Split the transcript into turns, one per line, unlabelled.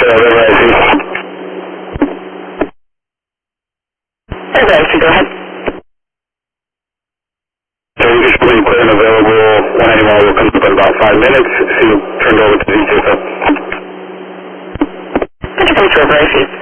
River IC.
River IC, go ahead.
So we just pretty clear and available. 191 will come up in about 5 minutes. See you turned over to DJ.
Thanks, River IC.